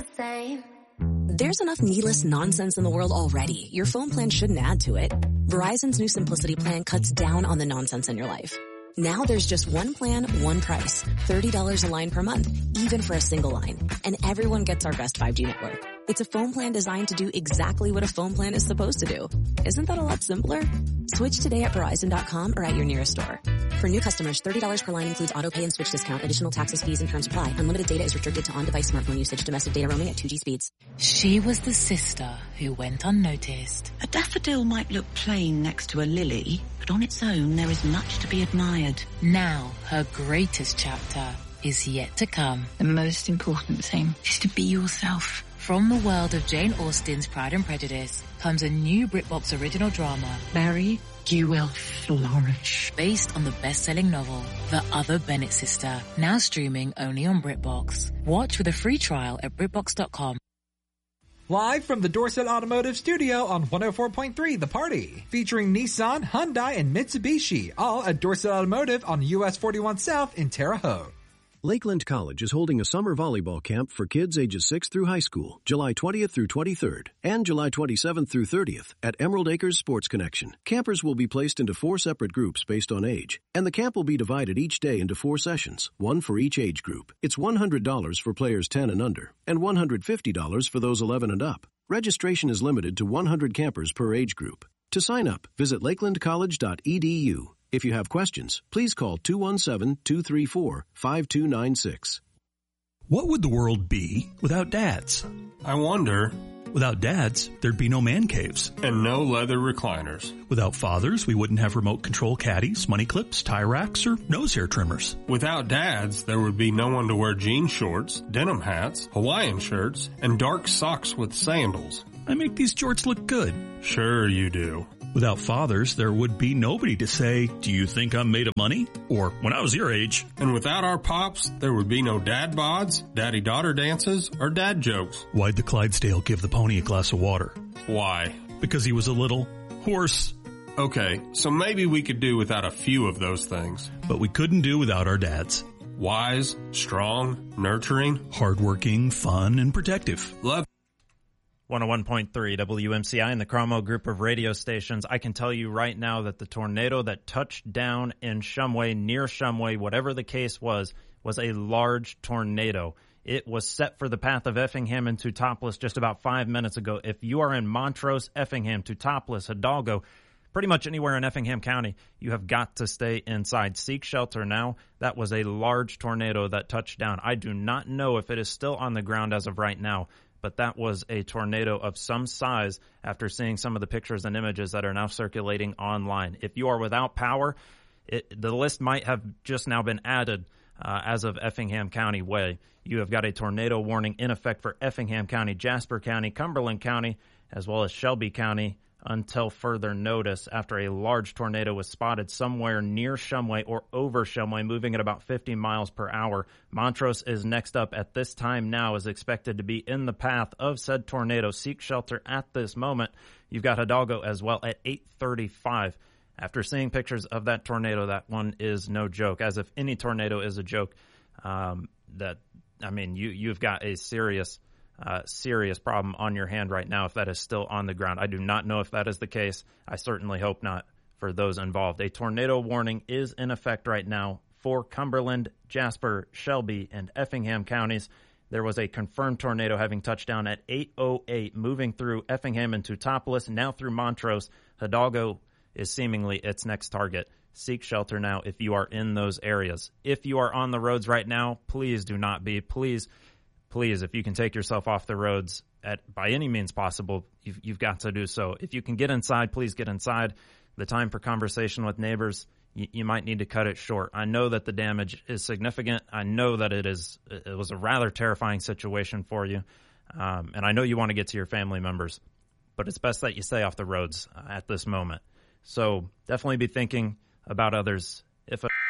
the same. There's enough needless nonsense in the world already. Your phone plan shouldn't add to it. Verizon's new Simplicity plan cuts down on the nonsense in your life. Now there's just one plan, one price. $30 a line per month, even for a single line. And everyone gets our best 5G network. It's a phone plan designed to do exactly what a phone plan is supposed to do. Isn't that a lot simpler? Switch today at Verizon.com or at your nearest store. For new customers, $30 per line includes autopay and switch discount. Additional taxes, fees, and terms apply. Unlimited data is restricted to on-device smartphone usage. Domestic data roaming at 2G speeds. She was the sister who went unnoticed. A daffodil might look plain next to a lily, but on its own there is much to be admired. Now her greatest chapter is yet to come. The most important thing is to be yourself. From the world of Jane Austen's Pride and Prejudice comes a new BritBox original drama. Mary, you will flourish. Based on the best-selling novel, The Other Bennett Sister, now streaming only on BritBox. Watch with a free trial at BritBox.com. Live from the Dorset Automotive Studio on 104.3 The Party. Featuring Nissan, Hyundai, and Mitsubishi. All at Dorset Automotive on US 41 South in Terre Haute. Lakeland College is holding a summer volleyball camp for kids ages 6 through high school, July 20th through 23rd, and July 27th through 30th at Emerald Acres Sports Connection. Campers will be placed into 4 separate groups based on age, and the camp will be divided each day into 4 sessions, one for each age group. It's $100 for players 10 and under, and $150 for those 11 and up. Registration is limited to 100 campers per age group. To sign up, visit lakelandcollege.edu. If you have questions, please call 217-234-5296. What would the world be without dads? I wonder. Without dads, there'd be no man caves. And no leather recliners. Without fathers, we wouldn't have remote control caddies, money clips, tie racks, or nose hair trimmers. Without dads, there would be no one to wear jean shorts, denim hats, Hawaiian shirts, and dark socks with sandals. I make these jorts look good. Sure you do. Without fathers, there would be nobody to say, "Do you think I'm made of money?" Or, "When I was your age." And without our pops, there would be no dad bods, daddy-daughter dances, or dad jokes. Why'd the Clydesdale give the pony a glass of water? Why? Because he was a little horse. Okay, so maybe we could do without a few of those things. But we couldn't do without our dads. Wise, strong, nurturing, hardworking, fun, and protective. Love. 101.3 WMCI and the Cromwell group of radio stations. I can tell you right now that the tornado that touched down in Shumway, near Shumway, whatever the case was a large tornado. It was set for the path of Effingham and Teutopolis just about 5 minutes ago. If you are in Montrose, Effingham, Teutopolis, Hidalgo, pretty much anywhere in Effingham County, you have got to stay inside. Seek shelter now. That was a large tornado that touched down. I do not know if it is still on the ground as of right now, but that was a tornado of some size after seeing some of the pictures and images that are now circulating online. If you are without power, the list might have just now been added as of Effingham County way. You have got a tornado warning in effect for Effingham County, Jasper County, Cumberland County, as well as Shelby County until further notice after a large tornado was spotted somewhere near Shumway or over Shumway, moving at about 50 miles per hour. Montrose is next up at this time now, is expected to be in the path of said tornado. Seek shelter at this moment. You've got Hidalgo as well at 8:35. After seeing pictures of that tornado, that one is no joke. As if any tornado is a joke, you've got a serious problem on your hand right now if that is still on the ground. I do not know if that is the case. I certainly hope not for those involved. A tornado warning is in effect right now for Cumberland, Jasper, Shelby, and Effingham counties. There was a confirmed tornado having touched down at 8:08, moving through Effingham and Teutopolis, now through Montrose. Hidalgo is seemingly its next target. Seek shelter now if you are in those areas. If you are on the roads right now, please do not be. Please, if you can take yourself off the roads by any means possible, you've got to do so. If you can get inside, please get inside. The time for conversation with neighbors, you might need to cut it short. I know that the damage is significant. I know that it was a rather terrifying situation for you. And I know you want to get to your family members, but it's best that you stay off the roads at this moment. So definitely be thinking about others. If